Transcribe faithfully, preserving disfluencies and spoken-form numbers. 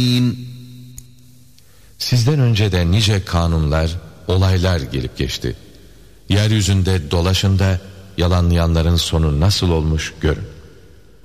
Sizden önce de nice kanunlar, olaylar gelip geçti. Yeryüzünde dolaşın da yalanlayanların sonu nasıl olmuş görün.